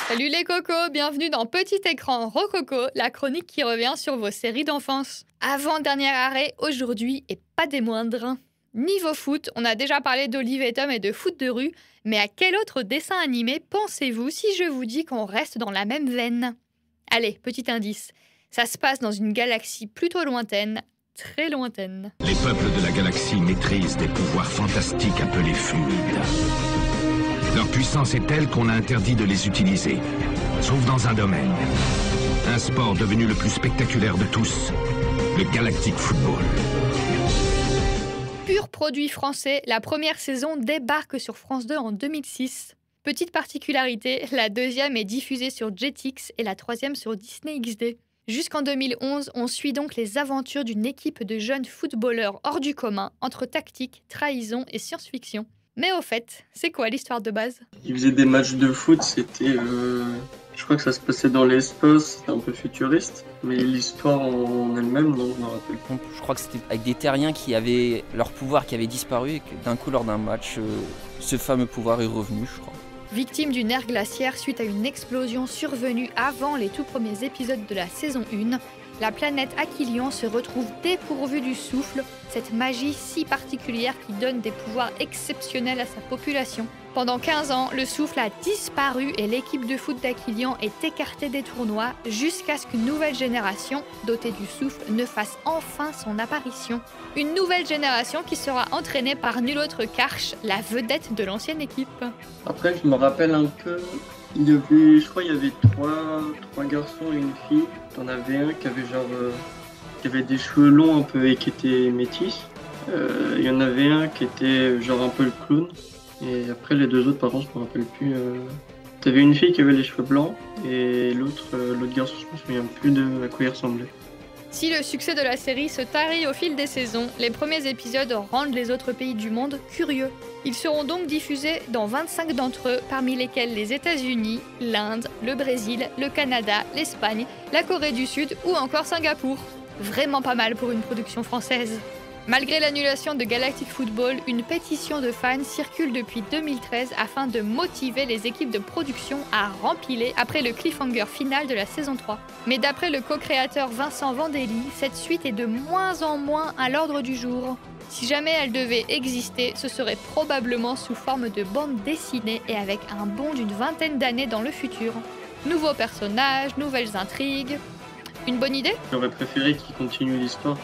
Salut les cocos, bienvenue dans Petit Écran Rococo, la chronique qui revient sur vos séries d'enfance. Avant-dernier arrêt aujourd'hui et pas des moindres. Niveau foot, on a déjà parlé d'Olive et Tom et de foot de rue, mais à quel autre dessin animé pensez-vous si je vous dis qu'on reste dans la même veine ? Allez, petit indice, ça se passe dans une galaxie plutôt lointaine, très lointaine. Les peuples de la galaxie maîtrisent des pouvoirs fantastiques appelés fluides. Leur puissance est telle qu'on a interdit de les utiliser, sauf dans un domaine. Un sport devenu le plus spectaculaire de tous, le Galactic Football. Pur produit français, la première saison débarque sur France 2 en 2006. Petite particularité, la deuxième est diffusée sur Jetix et la troisième sur Disney XD. Jusqu'en 2011, on suit donc les aventures d'une équipe de jeunes footballeurs hors du commun, entre tactique, trahison et science-fiction. Mais au fait, c'est quoi l'histoire de base ? Ils faisaient des matchs de foot, je crois que ça se passait dans l'espace, c'était un peu futuriste. Mais l'histoire en elle-même, non, je me rappelle pas. Je crois que c'était avec des terriens qui avaient leur pouvoir qui avait disparu et que d'un coup, lors d'un match, ce fameux pouvoir est revenu, je crois. Victime d'une ère glaciaire suite à une explosion survenue avant les tout premiers épisodes de la saison 1, la planète Aquilion se retrouve dépourvue du souffle, cette magie si particulière qui donne des pouvoirs exceptionnels à sa population. Pendant 15 ans, le souffle a disparu et l'équipe de foot d'Aquilion est écartée des tournois jusqu'à ce qu'une nouvelle génération, dotée du souffle, ne fasse enfin son apparition. Une nouvelle génération qui sera entraînée par nul autre qu'Arch, la vedette de l'ancienne équipe. Après, je me rappelle un peu, je crois qu'il y avait trois garçons et une fille. T'en avais un qui avait des cheveux longs un peu et qui était métis. Il y en avait un qui était genre un peu le clown. Et après les deux autres, par contre, je me rappelle plus. T'avais une fille qui avait les cheveux blancs et l'autre garçon, je me souviens plus de à quoi il ressemblait. Si le succès de la série se tarit au fil des saisons, les premiers épisodes rendent les autres pays du monde curieux. Ils seront donc diffusés dans 25 d'entre eux, parmi lesquels les États-Unis, l'Inde, le Brésil, le Canada, l'Espagne, la Corée du Sud ou encore Singapour. Vraiment pas mal pour une production française. Malgré l'annulation de Galactic Football, une pétition de fans circule depuis 2013 afin de motiver les équipes de production à rempiler après le cliffhanger final de la saison 3. Mais d'après le co-créateur Vincent Vandelli, cette suite est de moins en moins à l'ordre du jour. Si jamais elle devait exister, ce serait probablement sous forme de bande dessinée et avec un bond d'une 20aine d'années dans le futur. Nouveaux personnages, nouvelles intrigues... Une bonne idée ? J'aurais préféré qu'ils continuent l'histoire.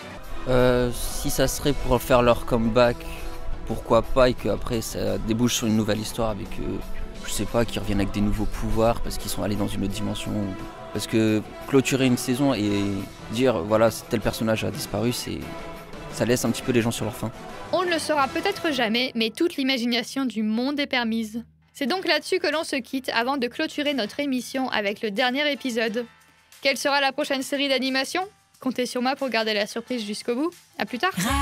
Si ça serait pour faire leur comeback, pourquoi pas, et qu'après ça débouche sur une nouvelle histoire avec, je sais pas, qu'ils reviennent avec des nouveaux pouvoirs parce qu'ils sont allés dans une autre dimension. Parce que clôturer une saison et dire voilà, tel personnage a disparu, ça laisse un petit peu les gens sur leur faim. On ne le saura peut-être jamais, mais toute l'imagination du monde est permise. C'est donc là-dessus que l'on se quitte avant de clôturer notre émission avec le dernier épisode. Quelle sera la prochaine série d'animation ? Comptez sur moi pour garder la surprise jusqu'au bout. À plus tard.